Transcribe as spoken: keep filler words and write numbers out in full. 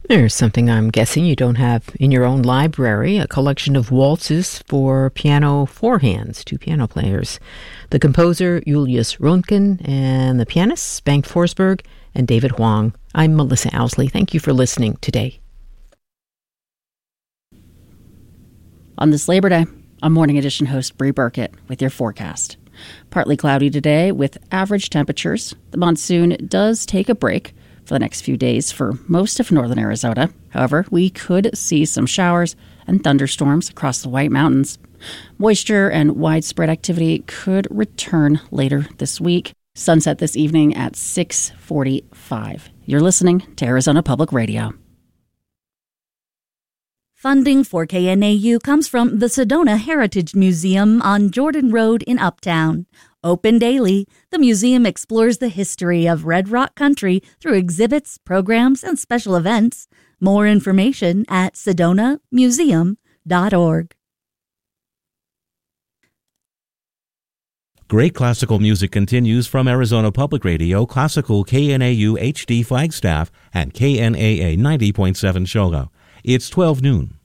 There's something I'm guessing you don't have in your own library, a collection of waltzes for piano four hands, two piano players. The composer, Julius Röntgen, and the pianists, Bengt Forsberg and David Huang. I'm Melissa Owsley. Thank you for listening today. On this Labor Day, I'm Morning Edition host Bree Burkett with your forecast. Partly cloudy today with average temperatures. The monsoon does take a break for the next few days for most of northern Arizona. However, we could see some showers and thunderstorms across the White Mountains. Moisture and widespread activity could return later this week. Sunset this evening at six forty-five. You're listening to Arizona Public Radio. Funding for K N A U comes from the Sedona Heritage Museum on Jordan Road in Uptown. Open daily, the museum explores the history of Red Rock Country through exhibits, programs, and special events. More information at sedona museum dot org. Great classical music continues from Arizona Public Radio, Classical K N A U H D Flagstaff, and K N A A ninety point seven Shogo. It's twelve noon.